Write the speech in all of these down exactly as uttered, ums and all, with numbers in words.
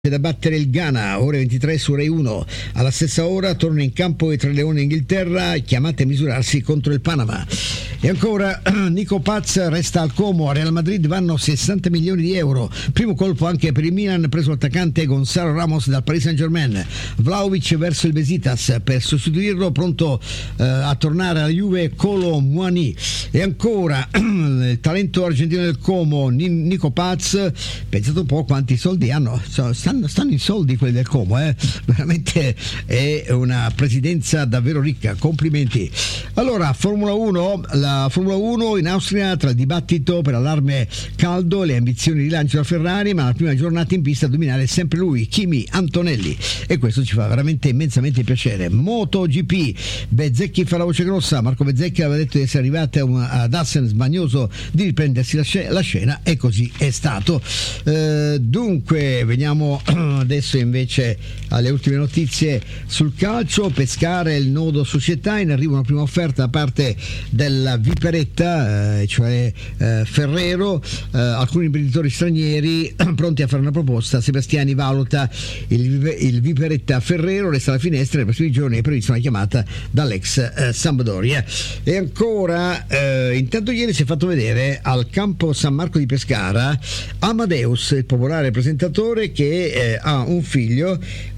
da battere il Ghana, ore ventitré su Rai uno. Alla stessa ora torna in campo i Tre Leoni d'Inghilterra, chiamati a misurarsi contro il Panama. E ancora Nico Paz resta al Como, a Real Madrid vanno sessanta milioni di euro. Primo colpo anche per il Milan, preso l'attaccante Gonzalo Ramos dal Paris Saint-Germain. Vlahovic verso il Besiktas per sostituirlo, pronto eh, a tornare alla Juve Kolo Muani. E ancora il talento argentino del Como, Nico Paz, pensate un po' quanti soldi hanno, stanno, stanno in soldi quelli del Como, eh? Veramente è una presidenza davvero ricca, complimenti. Allora, Formula uno, la Formula uno in Austria, tra il dibattito per allarme caldo e le ambizioni di lancio da Ferrari, ma la prima giornata in pista a dominare sempre lui, Kimi Antonelli, e questo ci fa veramente immensamente piacere. MotoGP, Bezzecchi fa la voce grossa, Marco Bezzecchi aveva detto di essere arrivato ad Assen, smanioso di riprendersi la, sc- la scena, e così è stato. Eh, dunque veniamo adesso invece alle ultime notizie sul calcio. Pescara, il nodo società, in arrivo una prima offerta da parte della Viperetta, eh, cioè eh, Ferrero, eh, alcuni imprenditori stranieri pronti a fare una proposta. Sebastiani valuta il, il Viperetta Ferrero, resta alla finestra, nei prossimi giorni è prevista una chiamata dall'ex eh, Sampdoria. E ancora eh, intanto ieri si è fatto vedere al campo San Marco di Pescara Amadeus, il popolare presentatore che eh, ha un figlio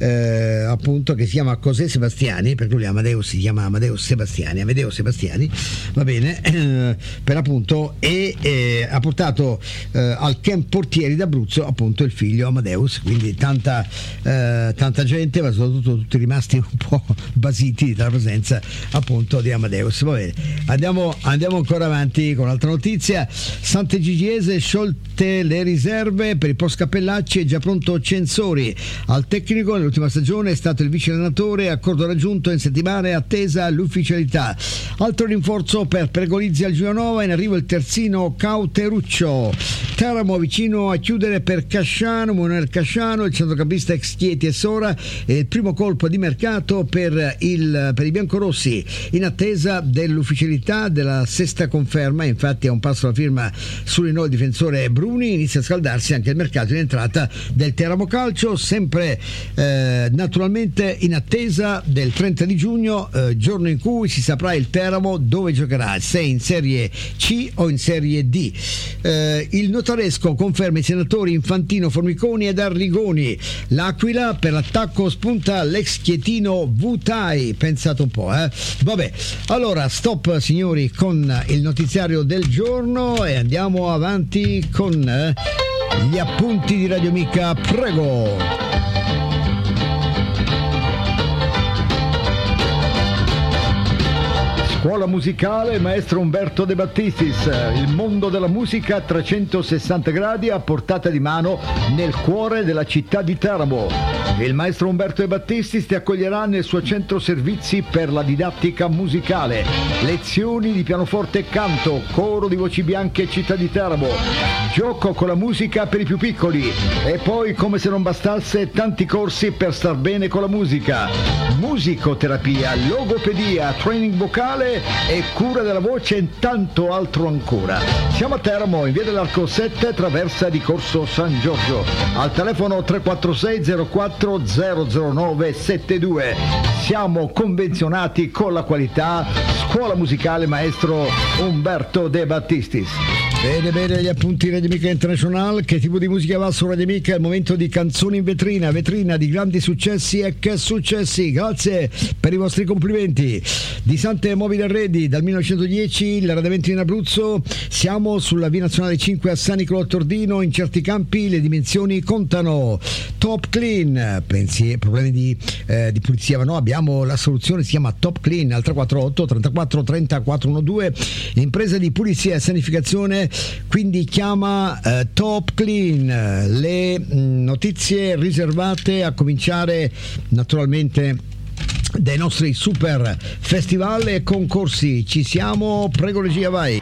eh, appunto che si chiama José Sebastiani, perché lui Amadeus si chiama Amadeus Sebastiani, Amedeo Sebastiani, va bene, eh, per appunto, e eh, ha portato eh, al camp portieri d'Abruzzo appunto il figlio Amadeus, quindi tanta eh, tanta gente, ma soprattutto tutti rimasti un po' basiti dalla presenza appunto di Amadeus. Va bene, andiamo, andiamo ancora avanti con un'altra notizia. Sant'Egidiese sciolte le riserve per il post Cappellacci, è già pronto Censori al tecnico, nell'ultima stagione è stato il vice allenatore, accordo raggiunto in settimana, attesa l'ufficialità. Altro rinforzo per Pergolizzi al Giulianova, in arrivo il terzino Cauteruccio. Teramo vicino a chiudere per Casciano, Manuel Casciano, il centrocampista ex Chieti e Sora, e il primo colpo di mercato per, il, per i biancorossi, in attesa dell'ufficialità della sesta conferma. Infatti a un passo la firma sul rinnovo del difensore Bruni, inizia a scaldarsi anche il mercato in entrata del Teramo Calcio, sempre eh, naturalmente in attesa del trenta di giugno, eh, giorno in cui si saprà il Teramo dove giocherà, se in Serie C o in Serie D. Eh, il notaresco conferma i senatori Infantino, Formiconi ed Arrigoni. L'Aquila per l'attacco spunta l'ex chietino Vutai, pensate un po', eh? Vabbè, allora stop signori con il notiziario del giorno e andiamo avanti con eh, gli appunti di Radio Amica, prego. Scuola musicale Maestro Umberto De Battistis, il mondo della musica a trecentosessanta gradi a portata di mano nel cuore della città di Teramo. Il maestro Umberto De Battistis ti accoglierà nel suo centro servizi per la didattica musicale, lezioni di pianoforte e canto, coro di voci bianche città di Teramo, gioco con la musica per i più piccoli e poi, come se non bastasse, tanti corsi per star bene con la musica, musicoterapia, logopedia, training vocale e cura della voce e tanto altro ancora. Siamo a Teramo, in via dell'Arco sette, traversa di Corso San Giorgio, al telefono tre quattro sei zero quattro zero zero nove sette due. Siamo convenzionati con la qualità. Scuola musicale Maestro Umberto De Battistis. Bene, bene, gli appunti Radio Amica International. Che tipo di musica va su Radio Amica? È il momento di canzoni in vetrina, vetrina di grandi successi e che successi. Grazie per i vostri complimenti. Di Sante Mobili Arredi, dal millenovecentodieci, l'arredamento in Abruzzo. Siamo sulla via nazionale cinque a San Nicolò Tordino. In certi campi le dimensioni contano. Top Clean, pensi problemi di, eh, di pulizia, ma no, abbiamo la soluzione, si chiama Top Clean, al tre quattro otto trentaquattro trenta quattrocentododici, impresa di pulizia e sanificazione. Quindi chiama eh, Top Clean. Le mh, notizie riservate, a cominciare naturalmente dai nostri super festival e concorsi. Ci siamo, prego regia, vai.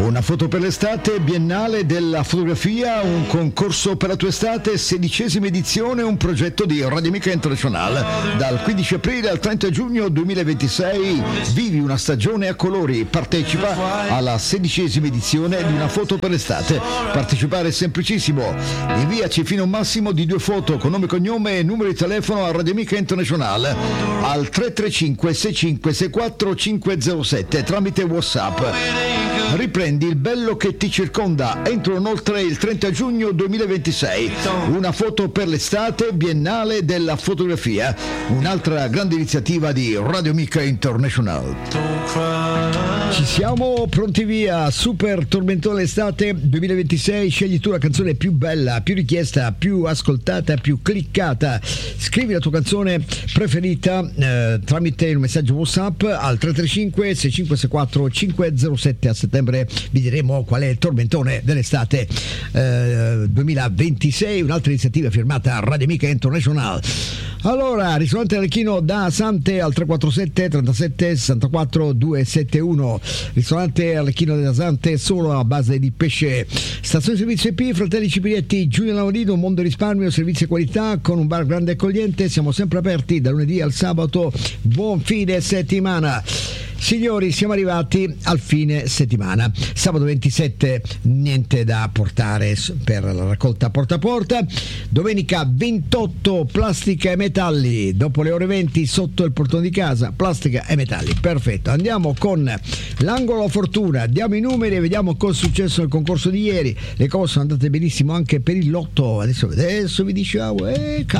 Una foto per l'estate, Biennale della fotografia, un concorso per la tua estate, sedicesima edizione, un progetto di Radio Amica International. Dal quindici aprile al trenta giugno duemilaventisei vivi una stagione a colori. Partecipa alla sedicesima edizione di Una foto per l'estate. Partecipare è semplicissimo. Inviaci fino a un massimo di due foto con nome, cognome e numero di telefono a Radio Amica International al tre tre cinque sei cinque sei quattro cinque zero sette tramite WhatsApp. Riprendi il bello che ti circonda entro inoltre il trenta giugno duemilaventisei. Una foto per l'estate, Biennale della fotografia, un'altra grande iniziativa di Radio Amica International. Ci siamo pronti via. Super tormentone estate duemilaventisei. Scegli tu la canzone più bella, più richiesta, più ascoltata, più cliccata. Scrivi la tua canzone preferita eh, tramite il messaggio WhatsApp al tre tre cinque sei cinque sei quattro cinque zero sette. A settembre vi diremo qual è il tormentone dell'estate eh, duemilaventisei, un'altra iniziativa firmata Radio Amica International. Allora, ristorante Arlecchino da Sante al tre quattro sette trentasette sessantaquattro duecentosettantuno. Ristorante Arlecchino da Sante solo a base di pesce. Stazione servizio E P, Fratelli Cipiretti, Giulio Lavorino, Mondo Risparmio, servizi e qualità con un bar grande e accogliente. Siamo sempre aperti da lunedì al sabato. Buon fine settimana. Signori, siamo arrivati al fine settimana. Sabato ventisette niente da portare per la raccolta porta a porta. Domenica ventotto plastica e metalli. Dopo le ore venti sotto il portone di casa, plastica e metalli. Perfetto. Andiamo con l'angolo fortuna. Diamo i numeri e vediamo cosa è successo nel concorso di ieri. Le cose sono andate benissimo anche per il lotto. Adesso, adesso vi diciamo, eh,